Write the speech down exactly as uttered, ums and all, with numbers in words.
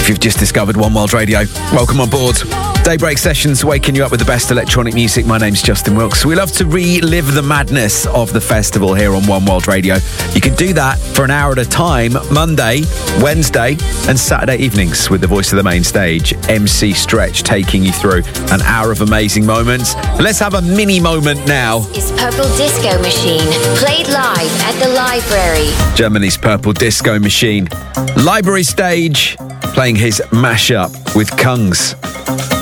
If you've just discovered One World Radio, welcome on board. Daybreak Sessions, waking you up with the best electronic music. My name's Justin Wilkes. We love to relive the madness of the festival here on One World Radio. You can do that for an hour at a time, Monday, Wednesday and Saturday evenings with the voice of the main stage, M C Stretch, taking you through an hour of amazing moments. Let's have a mini moment now. It's Purple Disco Machine, played live at the Library. Germany's Purple Disco Machine. Library stage, playing his mashup with Kungs.